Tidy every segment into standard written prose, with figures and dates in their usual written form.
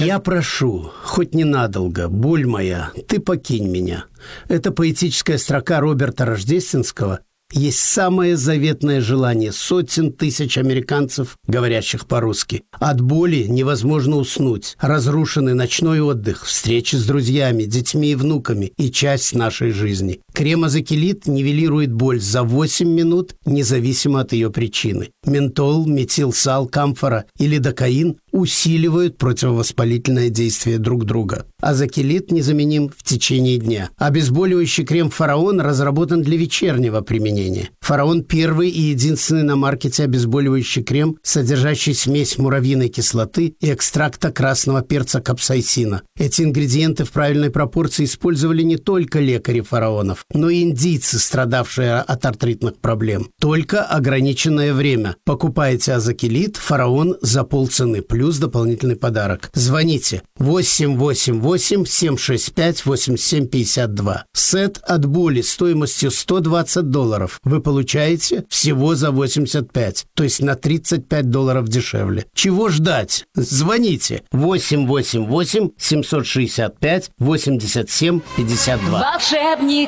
Я прошу, хоть ненадолго, боль моя, ты покинь меня. Это поэтическая строка Роберта Рождественского есть самое заветное желание сотен тысяч американцев, говорящих по-русски. От боли невозможно уснуть. Разрушенный ночной отдых, встречи с друзьями, детьми и внуками и часть нашей жизни. Крем Азакелит нивелирует боль за 8 минут, независимо от ее причины. Ментол, метилсал, камфора и лидокаин усиливают противовоспалительное действие друг друга. Азакелит незаменим в течение дня. Обезболивающий крем «Фараон» разработан для вечернего применения. «Фараон» – первый и единственный на маркете обезболивающий крем, содержащий смесь муравьиной кислоты и экстракта красного перца капсаицина. Эти ингредиенты в правильной пропорции использовали не только лекари фараонов, но и индийцы, страдавшие от артритных проблем. Только ограниченное время. Покупайте Азакелит «Фараон» за полцены, плюс дополнительный подарок. Звоните 888-765-8752. Сет от боли стоимостью $120 вы получаете всего за 85, то есть на $35 дешевле. Чего ждать? Звоните 888-765-8752. Волшебник.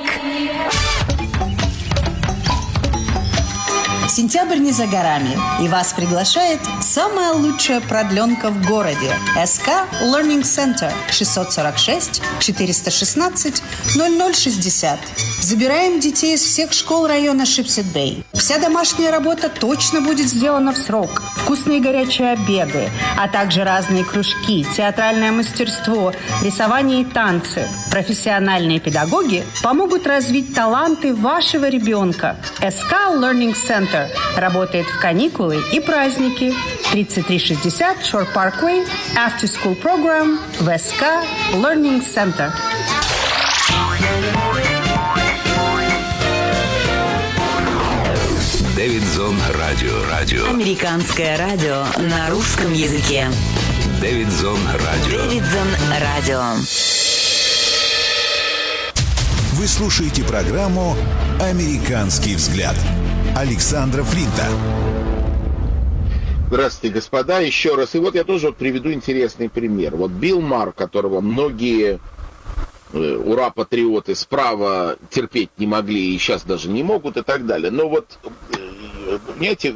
Сентябрь не за горами, и вас приглашает самая лучшая продленка в городе. СК Learning Center 646-416-0060. Забираем детей из всех школ района Шипсет-Бэй. Вся домашняя работа точно будет сделана в срок. Вкусные горячие обеды, а также разные кружки, театральное мастерство, рисование и танцы. Профессиональные педагоги помогут развить таланты вашего ребенка. СК Learning Center работает в каникулы и праздники. 3360 Shore Parkway, After School Program в СК Learning Center. Дэвидзон радио. Американское радио на русском языке. Дэвидзон радио. Вы слушаете программу «Американский взгляд» Александра Флинта. Здравствуйте, господа, еще раз. И вот я тоже приведу интересный пример. Вот Билл Марр, которого многие ура-патриоты справа терпеть не могли и сейчас даже не могут и так далее. Но вот, понимаете,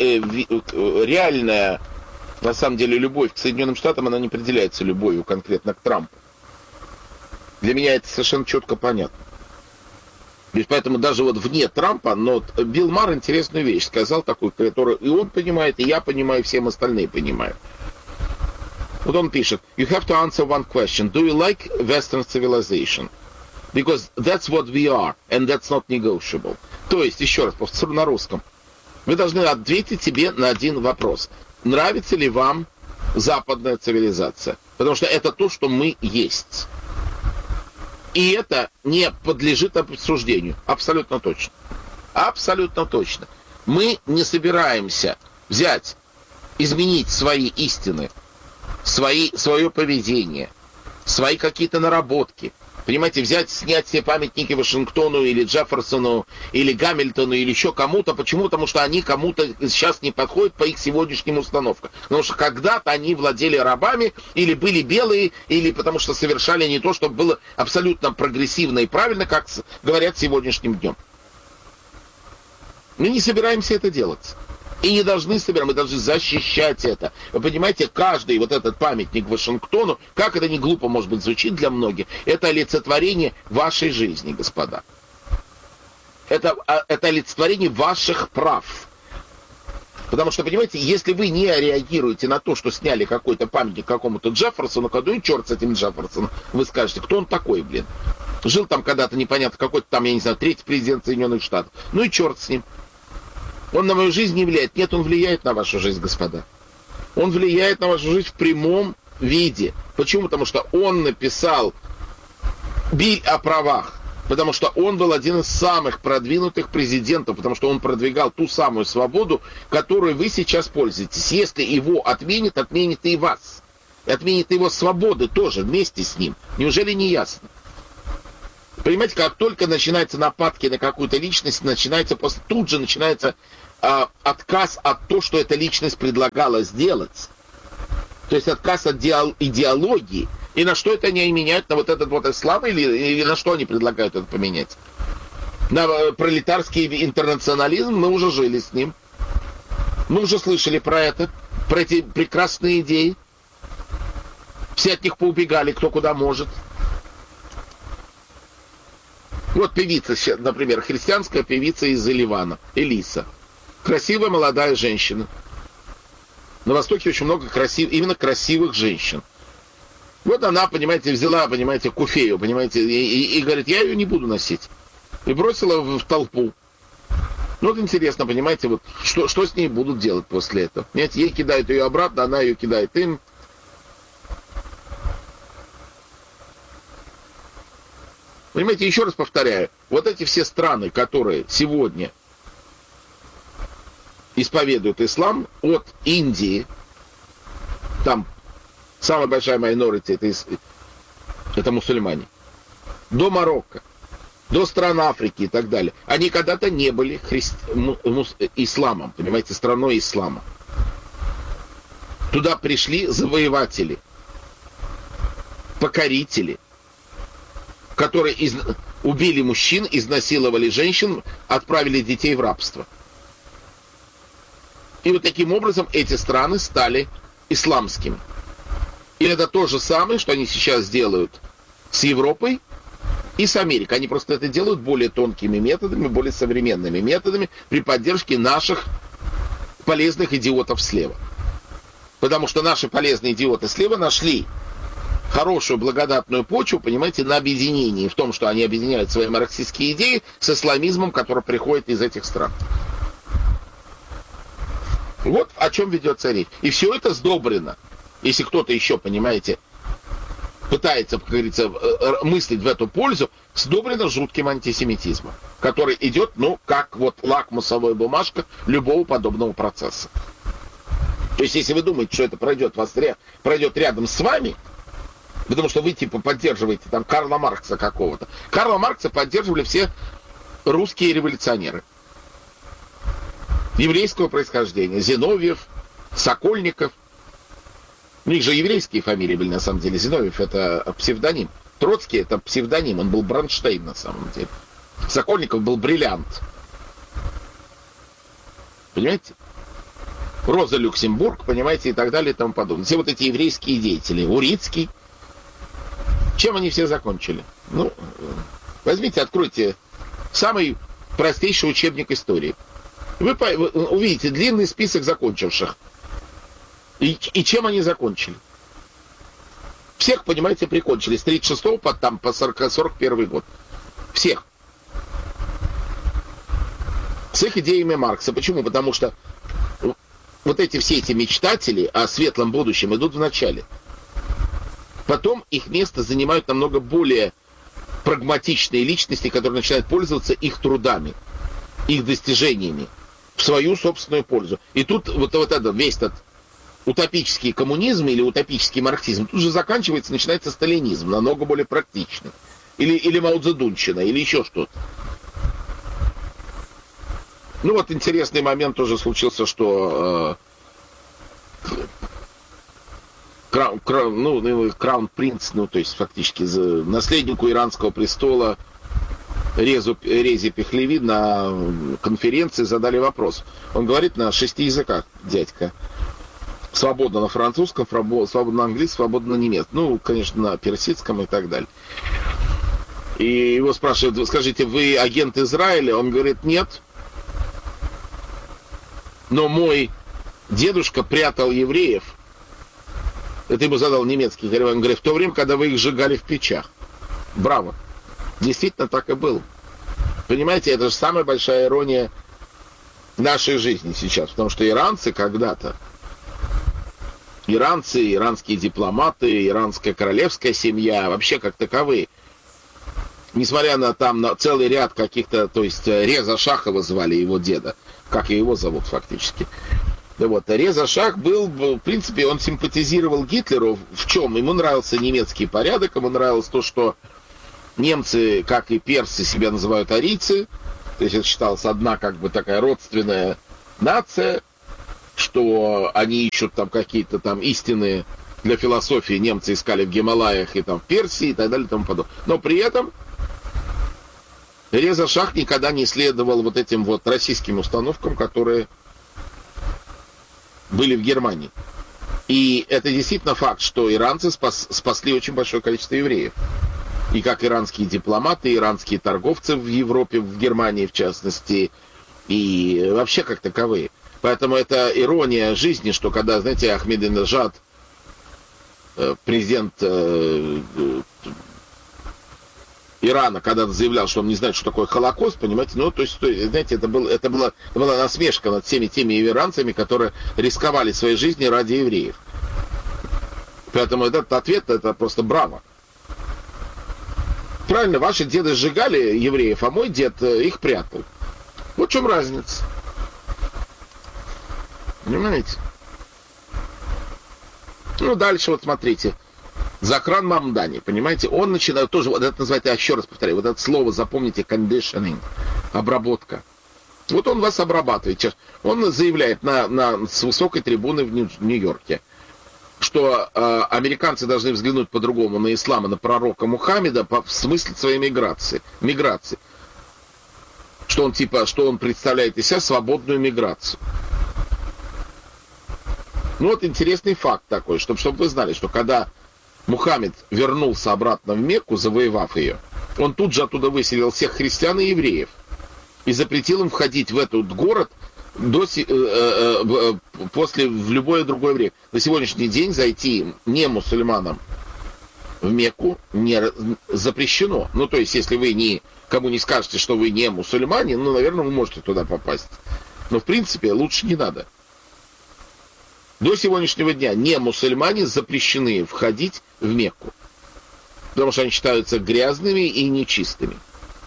реальная, на самом деле, любовь к Соединенным Штатам, она не определяется любовью конкретно к Трампу. Для меня это совершенно четко понятно. То есть поэтому даже вот вне Трампа, но Билл Марр интересную вещь сказал такую, которую и он понимает, и я понимаю, и всем остальные понимают. Вот он пишет: You have to answer one question. Do you like Western civilization? Because that's what we are, and that's not negotiable. То есть, еще раз, повторю на русском. Вы должны ответить себе на один вопрос. Нравится ли вам западная цивилизация? Потому что это то, что мы есть. И это не подлежит обсуждению. Абсолютно точно. Абсолютно точно. Мы не собираемся взять, изменить свои истины, свое поведение, свои какие-то наработки. Понимаете, взять, снять все памятники Вашингтону или Джефферсону или Гамильтону или еще кому-то. Почему? Потому что они кому-то сейчас не подходят по их сегодняшним установкам. Потому что когда-то они владели рабами или были белые, или потому что совершали не то, что было абсолютно прогрессивно и правильно, как говорят сегодняшним днем. Мы не собираемся это делать. И не должны собирать, мы должны защищать это. Вы понимаете, каждый вот этот памятник Вашингтону, как это не глупо, может быть, звучит для многих, это олицетворение вашей жизни, господа. Это олицетворение ваших прав. Потому что, понимаете, если вы не реагируете на то, что сняли какой-то памятник какому-то Джефферсону, ну и черт с этим Джефферсоном, вы скажете, кто он такой, блин? Жил там когда-то непонятно, какой-то там, я не знаю, третий президент Соединенных Штатов. Ну и черт с ним. Он на мою жизнь не влияет. Нет, он влияет на вашу жизнь, господа. Он влияет на вашу жизнь в прямом виде. Почему? Потому что он написал Биль о правах. Потому что он был один из самых продвинутых президентов. Потому что он продвигал ту самую свободу, которую вы сейчас пользуетесь. Если его отменит, отменит и вас. И отменит его свободы тоже вместе с ним. Неужели не ясно? Понимаете, как только начинаются нападки на какую-то личность, тут же начинается отказ от того, что эта личность предлагала сделать. То есть отказ от идеологии. И на что это они меняют? На вот этот вот ислам или на что они предлагают это поменять? На пролетарский интернационализм? Мы уже жили с ним. Мы уже слышали про это, про эти прекрасные идеи. Все от них поубегали, кто куда может. Вот певица, например, христианская певица из Ливана, Элиса. Красивая молодая женщина. На Востоке очень много именно красивых женщин. Вот она, понимаете, взяла, понимаете, куфею, понимаете, и говорит, я ее не буду носить. И бросила в толпу. Ну вот интересно, понимаете, вот что с ней будут делать после этого. Понимаете, ей кидают ее обратно, она ее кидает им. Понимаете, еще раз повторяю, вот эти все страны, которые сегодня исповедуют ислам, от Индии, там самая большая майнорити это мусульмане, до Марокко, до стран Африки и так далее, они когда-то не были исламом, понимаете, страной ислама. Туда пришли завоеватели, покорители, которые убили мужчин, изнасиловали женщин, отправили детей в рабство. И вот таким образом эти страны стали исламскими. И это то же самое, что они сейчас делают с Европой и с Америкой. Они просто это делают более тонкими методами, более современными методами при поддержке наших полезных идиотов слева. Потому что наши полезные идиоты слева нашли хорошую благодатную почву, понимаете, на объединении, в том, что они объединяют свои марксистские идеи с исламизмом, который приходит из этих стран. Вот о чем ведется речь. И все это сдобрено. Если кто-то еще, понимаете, пытается, как говорится, мыслить в эту пользу, сдобрено жутким антисемитизмом, который идет, ну, как вот лакмусовая бумажка любого подобного процесса. То есть, если вы думаете, что это пройдет рядом с вами, потому что вы, типа, поддерживаете там Карла Маркса какого-то. Карла Маркса поддерживали все русские революционеры. Еврейского происхождения. Зиновьев, Сокольников. У них же еврейские фамилии были, на самом деле. Зиновьев — это псевдоним. Троцкий — это псевдоним. Он был Бронштейн, на самом деле. Сокольников был Бриллиант. Понимаете? Роза Люксембург, понимаете, и так далее, и тому подобное. Все вот эти еврейские деятели. Урицкий. Чем они все закончили? Ну, возьмите, откройте самый простейший учебник истории. Вы увидите длинный список закончивших. И чем они закончили? Всех, понимаете, прикончили. С 36 по 41 год. Всех. С их идеями Маркса. Почему? Потому что вот все эти мечтатели о светлом будущем идут в начале. Потом их место занимают намного более прагматичные личности, которые начинают пользоваться их трудами, их достижениями в свою собственную пользу. И тут вот это, весь этот утопический коммунизм или утопический марксизм тут же заканчивается, начинается сталинизм, намного более практичный. Или Мао Цзэдунщина, или еще что-то. Ну вот интересный момент тоже случился, что Краун Принц, ну то есть фактически наследнику иранского престола Резе Пехлеви на конференции задали вопрос. Он говорит на 6 языках, дядька. Свободно на французском, свободно на английском, свободно на немецком. Ну, конечно, на персидском и так далее. И его спрашивают, скажите, вы агент Израиля? Он говорит, нет. Но мой дедушка прятал евреев. Это ему задал немецкий. Он говорит, в то время, когда вы их сжигали в печах. Браво. Действительно так и было. Понимаете, это же самая большая ирония нашей жизни сейчас. Потому что иранцы когда-то, иранские дипломаты, иранская королевская семья, вообще как таковые, несмотря на целый ряд каких-то, то есть Реза Шахова звали его деда, как и его зовут фактически. Вот. Реза Шах был, в принципе, он симпатизировал Гитлеру. В чем? Ему нравился немецкий порядок, ему нравилось то, что немцы, как и персы, себя называют арийцы. То есть это считалось одна как бы такая родственная нация. что они ищут там какие-то там истины для философии, немцы искали в Гималаях и там в Персии и так далее и тому подобное. Но при этом Реза Шах никогда не следовал вот этим вот российским установкам, которые были в Германии. И это действительно факт, что иранцы спасли очень большое количество евреев. И как иранские дипломаты, иранские торговцы в Европе, в Германии в частности, и вообще как таковые. Поэтому это ирония жизни, что когда, знаете, Ахмединежад, президент Ирана, когда-то заявлял, что он не знает, что такое Холокост, понимаете, ну, то есть, знаете, это была насмешка над всеми теми иранцами, которые рисковали своей жизнью ради евреев. Поэтому этот ответ, это просто браво. Правильно, ваши деды сжигали евреев, а мой дед их прятал. Вот в чем разница. Понимаете? Ну, дальше вот смотрите. Закран Мамдани, понимаете, он начинает тоже, вот это называется, я еще раз повторяю, вот это слово запомните, conditioning, обработка. Вот он вас обрабатывает. Он заявляет с высокой трибуны в Нью-Йорке, что американцы должны взглянуть по-другому на ислам и на пророка Мухаммеда в смысле своей миграции. Что он представляет из себя свободную миграцию. Ну вот интересный факт такой, чтобы вы знали, что когда Мухаммед вернулся обратно в Мекку, завоевав ее, он тут же оттуда выселил всех христиан и евреев и запретил им входить в этот город в любое другое время. На сегодняшний день зайти не мусульманам в Мекку не запрещено. Ну, то есть, если вы никому не скажете, что вы не мусульмане, ну, наверное, вы можете туда попасть. Но, в принципе, лучше не надо. До сегодняшнего дня не мусульмане запрещены входить в Мекку, потому что они считаются грязными и нечистыми.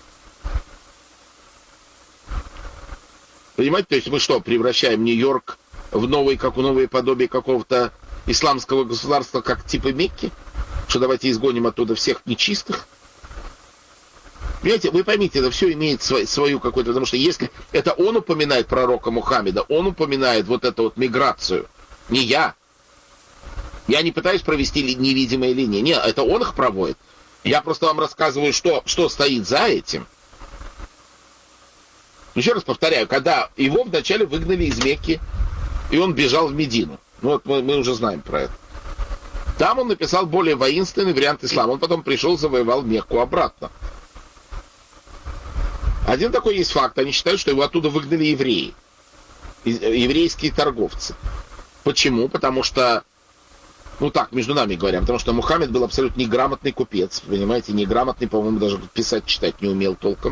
Понимаете, то есть мы что, превращаем Нью-Йорк в новое подобие какого-то исламского государства, как типа Мекки? Что давайте изгоним оттуда всех нечистых? Понимаете, вы поймите, это все имеет свою какую-то... Потому что если это он упоминает пророка Мухаммеда, он упоминает вот эту вот миграцию, не я. Я не пытаюсь провести невидимые линии. Нет, это он их проводит. Я просто вам рассказываю, что стоит за этим. Еще раз повторяю, когда его вначале выгнали из Мекки, и он бежал в Медину. Ну вот мы уже знаем про это. Там он написал более воинственный вариант ислама. Он потом пришел, завоевал Мекку обратно. Один такой есть факт. Они считают, что его оттуда выгнали евреи. Еврейские торговцы. Почему? Потому что, ну так, между нами говоря, потому что Мухаммед был абсолютно неграмотный купец, понимаете, неграмотный, по-моему, даже писать, читать не умел толком.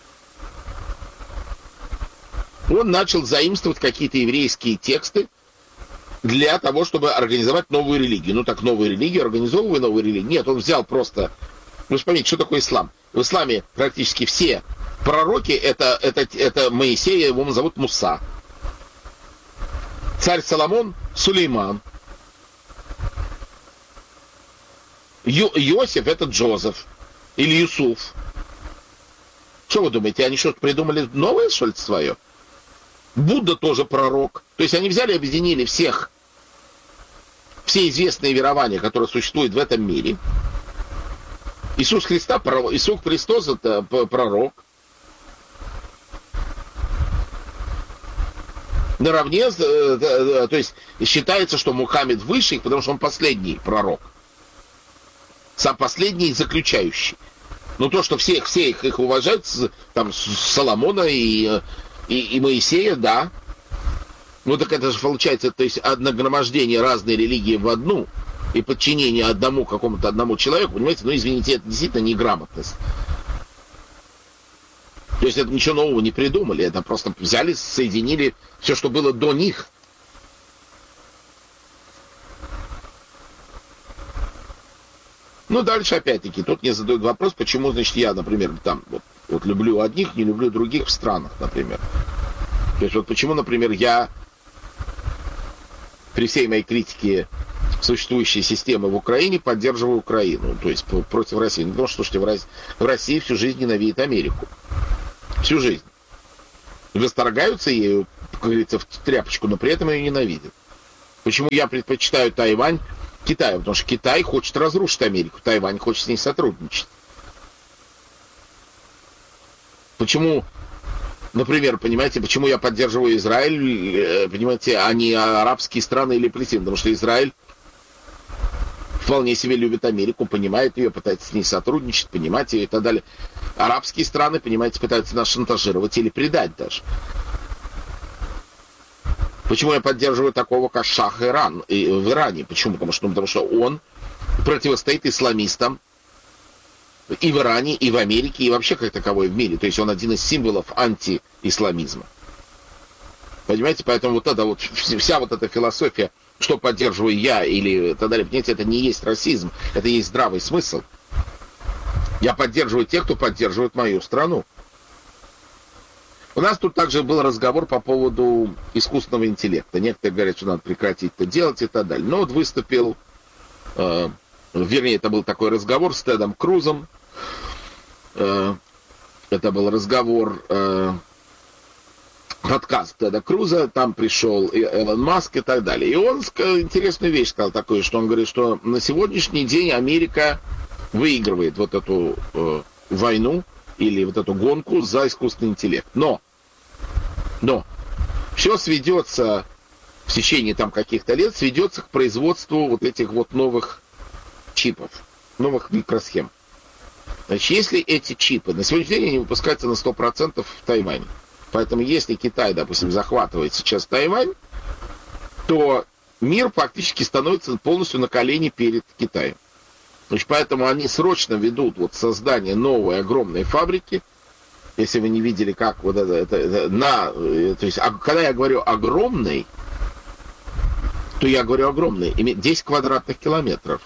Он начал заимствовать какие-то еврейские тексты для того, чтобы организовать новую религию. Ну так, новую религию, организовывая новую религию. Нет, он взял просто... Вы же поймите, что такое ислам? В исламе практически все пророки, это Моисей, его зовут Муса. Царь Соломон — Сулейман. Иосиф — это Джозеф. Или Юсуф. Что вы думаете, они что-то придумали новое, что ли, свое? Будда тоже пророк. То есть они взяли и объединили все известные верования, которые существуют в этом мире. Иисус Христос — это пророк. Наравне, то есть считается, что Мухаммед выше их, потому что он последний пророк. Сам последний заключающий. Но то, что все их уважают, там, Соломона и Моисея, да. Ну так это же получается, то есть нагромождение разной религии в одну и подчинение какому-то одному человеку, понимаете, ну извините, это действительно неграмотность. То есть это ничего нового не придумали, это просто взяли, соединили все, что было до них. Ну, дальше опять-таки, тут мне задают вопрос, почему, значит, я, например, там, вот люблю одних, не люблю других в странах, например. То есть вот почему, например, я при всей моей критике существующей системы в Украине поддерживаю Украину, то есть против России. Ну, потому что, слушайте, в России всю жизнь ненавидит Америку. Всю жизнь. Восторгаются ею, говорится, в тряпочку, но при этом ее ненавидят. Почему я предпочитаю Тайвань Китаю? Потому что Китай хочет разрушить Америку, Тайвань хочет с ней сотрудничать. Почему, например, понимаете, почему я поддерживаю Израиль, понимаете, а не арабские страны или Палестину? Потому что Израиль вполне себе любит Америку, понимает ее, пытается с ней сотрудничать, понимать ее и так далее. Арабские страны, понимаете, пытаются нас шантажировать или предать даже. Почему я поддерживаю такого, как Шах Иран в Иране? Почему? Потому что он противостоит исламистам и в Иране, и в Америке, и вообще как таковой в мире. То есть он один из символов антиисламизма. Понимаете? Поэтому вот это вот, вся вот эта философия, что поддерживаю я или так далее, понимаете, это не есть расизм, это есть здравый смысл. Я поддерживаю тех, кто поддерживает мою страну. У нас тут также был разговор по поводу искусственного интеллекта. Некоторые говорят, что надо прекратить это делать и так далее. Но вот выступил, вернее, это был такой разговор с Тедом Крузом. Это был разговор, подкаст Теда Круза, там пришел Элон Маск и так далее. И он интересную вещь сказал такую, что он говорит, что на сегодняшний день Америка выигрывает вот эту войну, или вот эту гонку за искусственный интеллект. Но все сведется в течение там каких-то лет, сведется к производству вот этих вот новых чипов, новых микросхем. Значит, если эти чипы, на сегодняшний день они выпускаются на 100% в Тайване. Поэтому если Китай, допустим, захватывает сейчас Тайвань, то мир фактически становится полностью на колени перед Китаем. Значит, поэтому они срочно ведут вот создание новой огромной фабрики. Если вы не видели, как вот то есть, когда я говорю огромный, то я говорю огромный, 10 квадратных километров.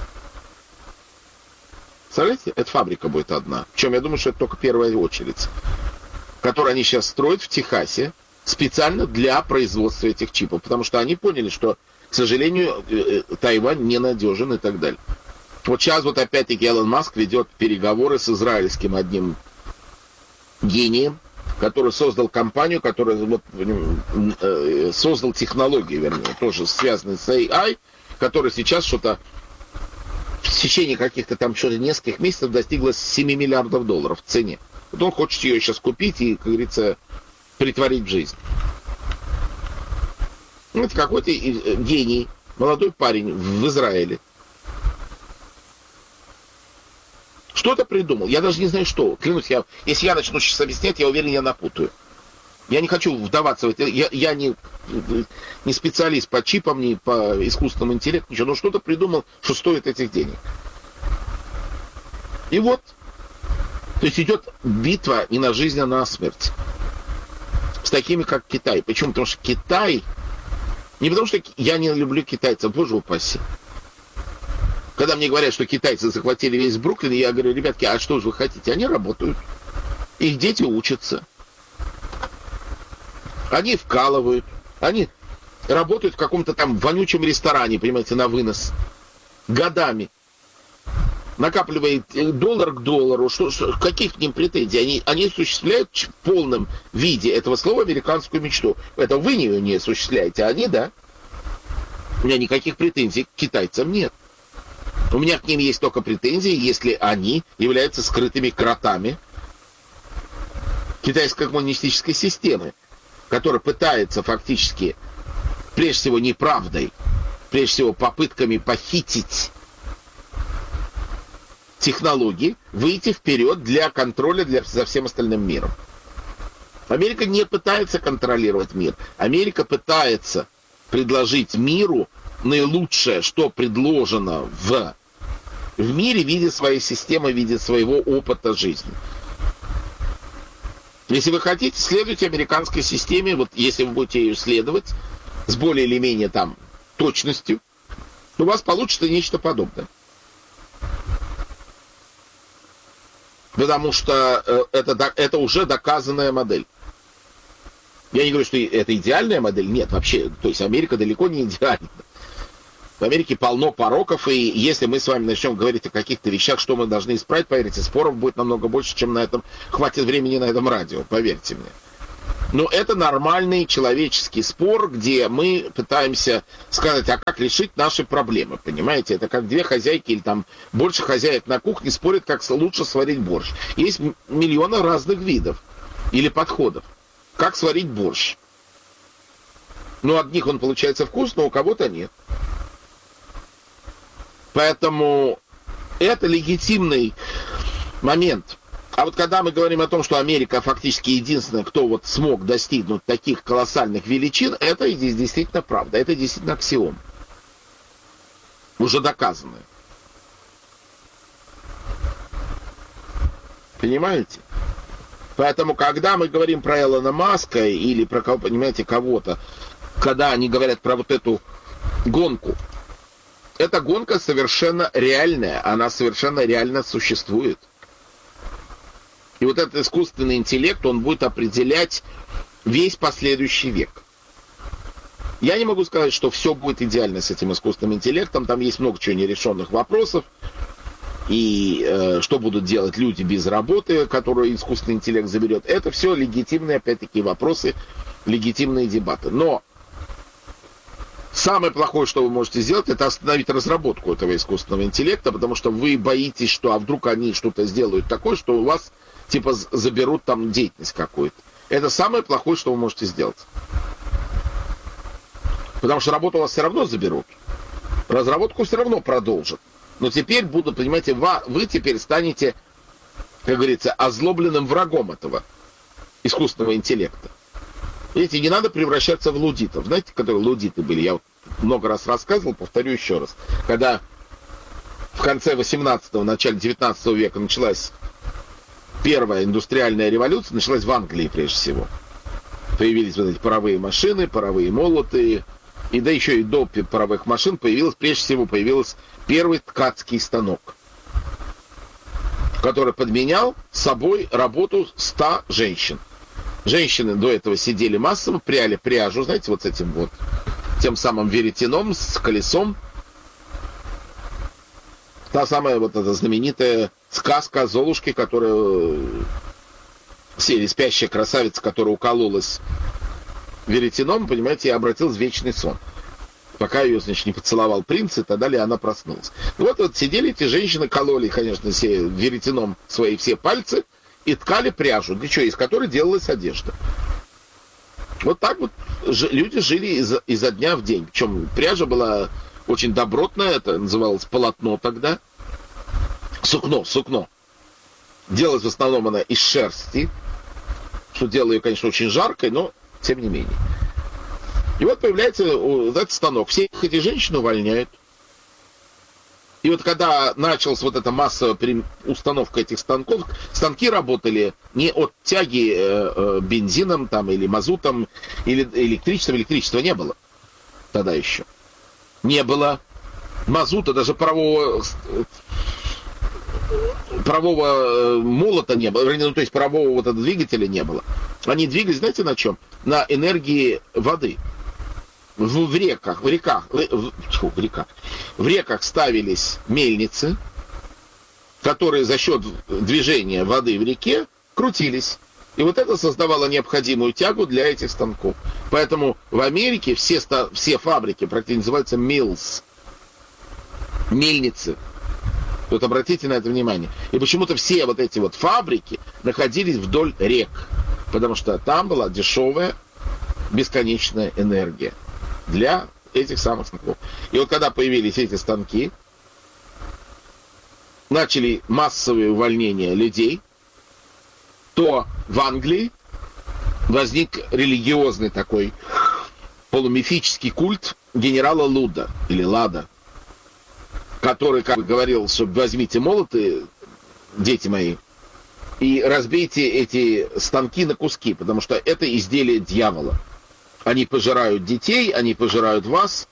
Представляете, эта фабрика будет одна. Причем я думаю, что это только первая очередь, которую они сейчас строят в Техасе специально для производства этих чипов. Потому что они поняли, что, к сожалению, Тайвань ненадежен и так далее. Вот сейчас вот опять-таки Элон Маск ведет переговоры с израильским одним гением, который создал компанию, который вот, создал технологию, вернее, тоже связанную с AI, которая сейчас что-то в течение каких-то там что-то нескольких месяцев достигла 7 миллиардов долларов в цене. Вот он хочет ее сейчас купить и, как говорится, притворить в жизнь. Это какой-то гений, молодой парень в Израиле. Что-то придумал. Я даже не знаю, что. Клянусь, если я начну сейчас объяснять, я уверен, я напутаю. Я не хочу вдаваться в это. Я не специалист по чипам, не по искусственному интеллекту, ничего. Но что-то придумал, что стоит этих денег. И вот. То есть идет битва не на жизнь, а на смерть. С такими, как Китай. Почему? Потому что Китай... Не потому что я не люблю китайцев, боже упаси. Когда мне говорят, что китайцы захватили весь Бруклин, я говорю, ребятки, а что же вы хотите? Они работают. Их дети учатся. Они вкалывают. Они работают в каком-то там вонючем ресторане, понимаете, на вынос. Годами. Накапливает доллар к доллару. Каких к ним претензий? Они осуществляют в полном виде этого слова американскую мечту. Это вы ее не осуществляете, а они, да. У меня никаких претензий к китайцам нет. У меня к ним есть только претензии, если они являются скрытыми кротами китайской коммунистической системы, которая пытается фактически, прежде всего неправдой, прежде всего попытками похитить технологии, выйти вперед для контроля за всем остальным миром. Америка не пытается контролировать мир. Америка пытается предложить миру наилучшее, что предложено в мире в виде своей системы, в виде своего опыта жизни. Если вы хотите, следуйте американской системе, вот если вы будете ее следовать с более или менее там точностью, у вас получится нечто подобное. Потому что это уже доказанная модель. Я не говорю, что это идеальная модель, нет, вообще, то есть Америка далеко не идеальна. В Америке полно пороков, и если мы с вами начнем говорить о каких-то вещах, что мы должны исправить, поверьте, споров будет намного больше, чем на этом, хватит времени на этом радио, поверьте мне. Но это нормальный человеческий спор, где мы пытаемся сказать, а как решить наши проблемы, понимаете? Это как две хозяйки или там больше хозяек на кухне спорят, как лучше сварить борщ. Есть миллионы разных видов или подходов. Как сварить борщ? Ну, у одних он получается вкусно, у кого-то нет. Поэтому это легитимный момент. А вот когда мы говорим о том, что Америка фактически единственная, кто вот смог достигнуть таких колоссальных величин, это действительно правда, это действительно аксиом. Уже доказанное. Понимаете? Поэтому, когда мы говорим про Илона Маска или про кого, понимаете, кого-то, когда они говорят про вот эту гонку, эта гонка совершенно реальная, она совершенно реально существует. И вот этот искусственный интеллект, он будет определять весь последующий век. Я не могу сказать, что все будет идеально с этим искусственным интеллектом. Там есть много чего нерешенных вопросов. И что будут делать люди без работы, которую искусственный интеллект заберет. Это все легитимные, опять-таки, вопросы, легитимные дебаты. Но самое плохое, что вы можете сделать, это остановить разработку этого искусственного интеллекта, потому что вы боитесь, что а вдруг они что-то сделают такое, что у вас типа заберут там деятельность какую-то. Это самое плохое, что вы можете сделать. Потому что работу у вас все равно заберут. Разработку все равно продолжат. Но теперь будут, понимаете, вы теперь станете, как говорится, озлобленным врагом этого искусственного интеллекта. Видите, не надо превращаться в лудитов. Знаете, которые лудиты были? Я много раз рассказывал, повторю еще раз. Когда в конце 18-го, начале 19 века началась первая индустриальная революция, началась в Англии прежде всего. Появились вот эти паровые машины, паровые молоты, и да еще и до паровых машин прежде всего появился первый ткацкий станок, который подменял собой работу 100 женщин. Женщины до этого сидели массово, пряли пряжу, знаете, вот с этим вот, тем самым веретеном, с колесом. Та самая вот эта знаменитая сказка о Золушке, которая, или спящая красавица, которая укололась веретеном, понимаете, и обратилась в вечный сон. Пока ее, значит, не поцеловал принц, и так далее, она проснулась. Вот сидели эти женщины, кололи, конечно, веретеном свои все пальцы и ткали пряжу, для чего, из которой делалась одежда. Вот так вот люди жили изо дня в день. Причем пряжа была очень добротная, это называлось полотно тогда. Сукно. Делалась в основном она из шерсти, что делало ее, конечно, очень жаркой, но тем не менее. И вот появляется этот станок. Все эти женщины увольняют. И вот когда началась вот эта массовая установка этих станков, станки работали не от тяги бензином там, или мазутом, или электричеством. Электричества не было тогда еще. Не было мазута, даже парового молота не было, ну, то есть парового вот этого двигателя не было. Они двигались, знаете, на чем? На энергии воды. В реках ставились мельницы, которые за счет движения воды в реке крутились. И вот это создавало необходимую тягу для этих станков. Поэтому в Америке все фабрики практически называются mills. Мельницы. Вот обратите на это внимание. И почему-то все вот эти вот фабрики находились вдоль рек. Потому что там была дешевая, бесконечная энергия для этих самых станков. И вот когда появились эти станки, начали массовые увольнения людей, то в Англии возник религиозный такой полумифический культ генерала Луда, или Лада, который, как бы, говорил, что возьмите молоты, дети мои, и разбейте эти станки на куски, потому что это изделие дьявола. Они пожирают детей, они пожирают вас,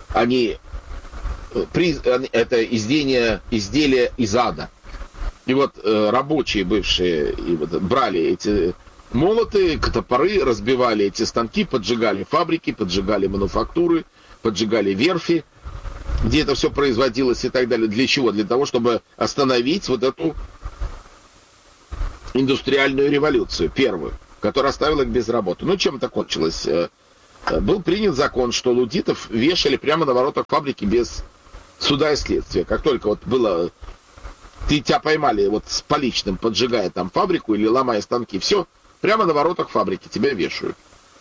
это изделие из ада. И вот рабочие бывшие брали эти молоты, топоры, разбивали эти станки, поджигали фабрики, поджигали мануфактуры, поджигали верфи, где это все производилось и так далее. Для чего? Для того, чтобы остановить вот эту индустриальную революцию, первую. которая оставила их без работы. Ну, чем это кончилось? Был принят закон, что лудитов вешали прямо на воротах фабрики без суда и следствия. Как только вот было... Тебя поймали вот с поличным, поджигая там фабрику или ломая станки, все, прямо на воротах фабрики тебя вешают.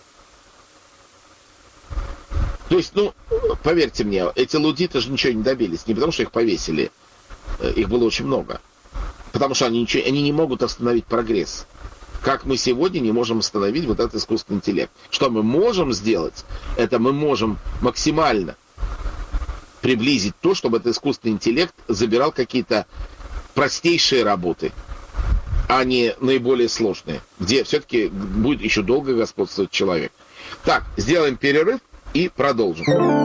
То есть, ну, поверьте мне, эти лудиты же ничего не добились. Не потому, что их повесили. Их было очень много. Потому что они не могут остановить прогресс. Как мы сегодня не можем остановить вот этот искусственный интеллект. Что мы можем сделать, это мы можем максимально приблизить то, чтобы этот искусственный интеллект забирал какие-то простейшие работы, а не наиболее сложные, где все-таки будет еще долго господствовать человек. Так, сделаем перерыв и продолжим.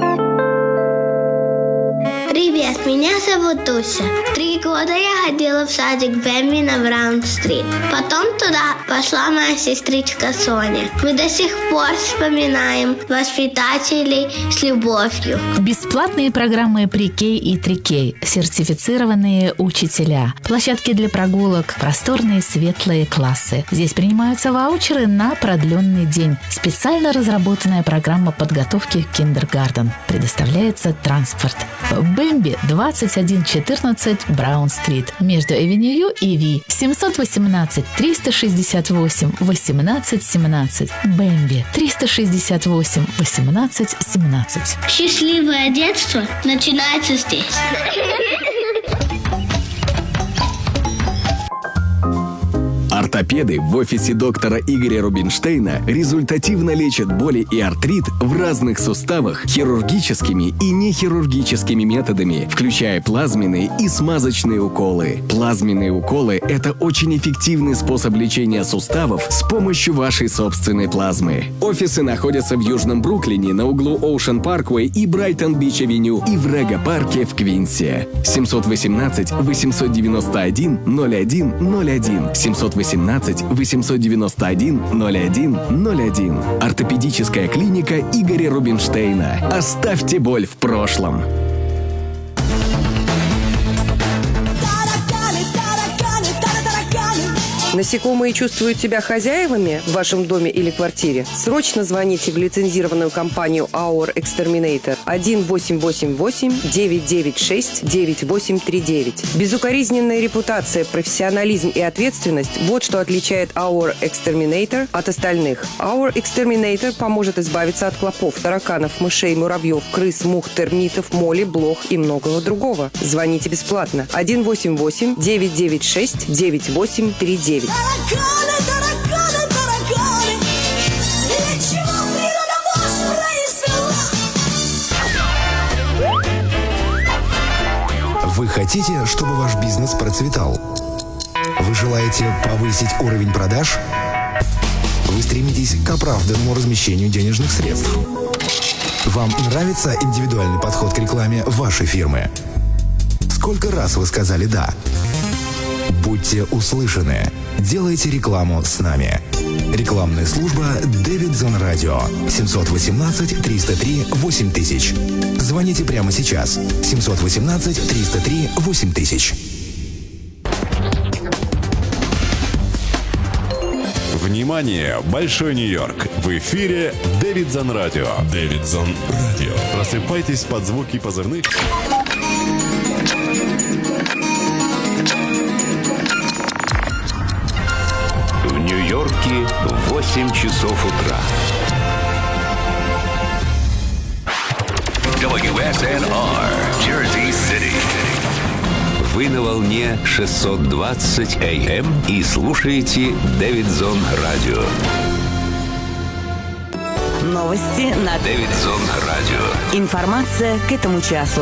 Привет, меня зовут Дуся. 3 года я ходила в садик Вэмби на Браун-стрит. Потом туда пошла моя сестричка Соня. Мы до сих пор вспоминаем воспитателей с любовью. Бесплатные программы Pre-K и 3K, сертифицированные учителя, площадки для прогулок, просторные светлые классы. Здесь принимаются ваучеры на продленный день. Специально разработанная программа подготовки к киндергартен. Предоставляется транспорт. Бэмби 2114 Браун-стрит между Авеню и Ви. 718 368 18 17. Бэмби 368 18 17. Счастливое детство начинается здесь. Ортопеды в офисе доктора Игоря Рубинштейна результативно лечат боли и артрит в разных суставах хирургическими и нехирургическими методами, включая плазменные и смазочные уколы. Плазменные уколы – это очень эффективный способ лечения суставов с помощью вашей собственной плазмы. Офисы находятся в Южном Бруклине на углу Ocean Parkway и Брайтон-Бич-авеню и в Рега-парке в Квинсе. 718 891 01 01 718 891 01 01. Ортопедическая клиника Игоря Рубинштейна. Оставьте боль в прошлом. Насекомые чувствуют себя хозяевами в вашем доме или квартире? Срочно звоните в лицензированную компанию Our Exterminator 1-888-996-9839. Безукоризненная репутация, профессионализм и ответственность – вот что отличает Our Exterminator от остальных. Our Exterminator поможет избавиться от клопов, тараканов, мышей, муравьев, крыс, мух, термитов, моли, блох и многого другого. Звоните бесплатно 1-888-996-9839. Тараканы, тараканы, тараканы, для чего природа вас произвела? Вы хотите, чтобы ваш бизнес процветал? Вы желаете повысить уровень продаж? Вы стремитесь к оправданному размещению денежных средств? Вам нравится индивидуальный подход к рекламе вашей фирмы? Сколько раз вы сказали «да»? Будьте услышаны. Делайте рекламу с нами. Рекламная служба Davidson Radio 718-303-8000. Звоните прямо сейчас. 718-303-8000. Внимание! Большой Нью-Йорк! В эфире Davidson Radio. Davidson Radio. Просыпайтесь под звуки позывных. В Нью-Йорке 8 часов утра. WSNR, Jersey City. Вы на волне 620 AM и слушаете Davidson Radio. Новости на Davidson Radio. Информация к этому часу.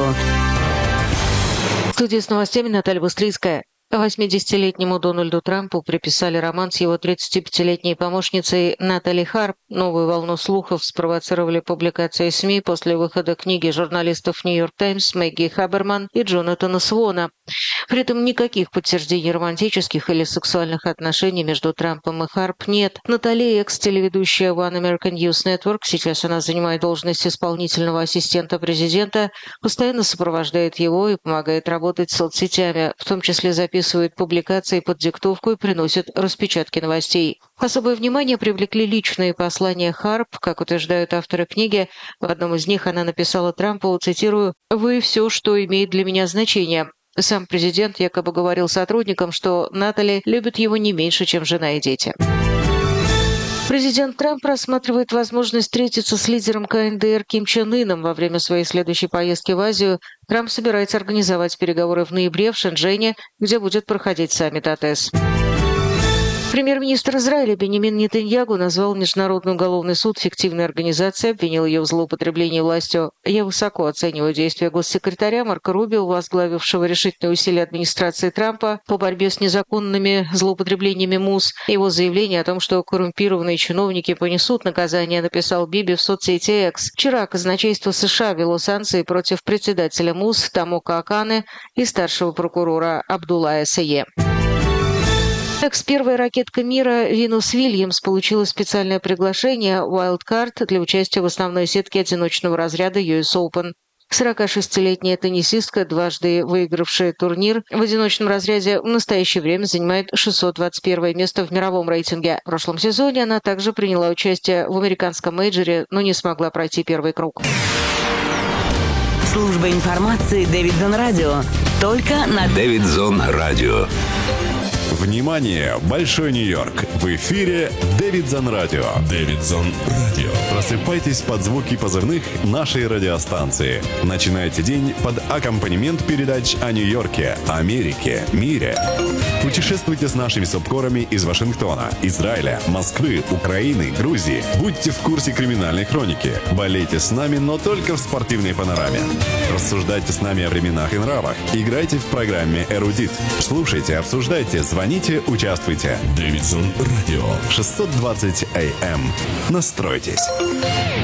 В студии с новостями Наталья Быстрицкая. 80-летнему Дональду Трампу приписали роман с его 35-летней помощницей Натали Харп. Новую волну слухов спровоцировали публикации СМИ после выхода книги журналистов «Нью-Йорк Таймс» Мэгги Хаберман и Джонатана Свона. При этом никаких подтверждений романтических или сексуальных отношений между Трампом и Харп нет. Натали, экс-телеведущая One American News Network, сейчас она занимает должность исполнительного ассистента президента, постоянно сопровождает его и помогает работать с соцсетями, в том числе записывает публикации под диктовку и приносит распечатки новостей. Особое внимание привлекли личные послания Харп, как утверждают авторы книги. В одном из них она написала Трампу, цитирую, «Вы все, что имеет для меня значение». Сам президент якобы говорил сотрудникам, что Натали любит его не меньше, чем жена и дети. Президент Трамп рассматривает возможность встретиться с лидером КНДР Ким Чен Ыном во время своей следующей поездки в Азию. Трамп собирается организовать переговоры в ноябре в Шэньчжэне, где будет проходить саммит АТЭС. Премьер-министр Израиля Беньямин Нетаньяху назвал Международный уголовный суд фиктивной организацией, обвинил ее в злоупотреблении властью. Я высоко оцениваю действия госсекретаря Марко Рубио, возглавившего решительные усилия администрации Трампа по борьбе с незаконными злоупотреблениями МУС. Его заявление о том, что коррумпированные чиновники понесут наказание, написал Биби в соцсети X. Вчера казначейство США ввело санкции против председателя МУС Тамока Аканы и старшего прокурора Абдуллая Сае. Экс-первая ракетка мира Винус Вильямс получила специальное приглашение Wildcard для участия в основной сетке одиночного разряда US Open. 46-летняя теннисистка, дважды выигравшая турнир в одиночном разряде, в настоящее время занимает 621 место в мировом рейтинге. В прошлом сезоне она также приняла участие в американском мейджоре, но не смогла пройти первый круг. Служба информации Дэвидзон Радио. Только на Дэвидзон Радио. Внимание! Большой Нью-Йорк! В эфире Дэвидзон Радио. Дэвидзон Радио. Просыпайтесь под звуки позывных нашей радиостанции. Начинайте день под аккомпанемент передач о Нью-Йорке, Америке, мире. Путешествуйте с нашими субкорами из Вашингтона, Израиля, Москвы, Украины, Грузии. Будьте в курсе криминальной хроники. Болейте с нами, но только в спортивной панораме. Рассуждайте с нами о временах и нравах. Играйте в программе «Эрудит». Слушайте, обсуждайте, звоните, участвуйте. Дэвидзон Радио. 620 АМ. Настройтесь.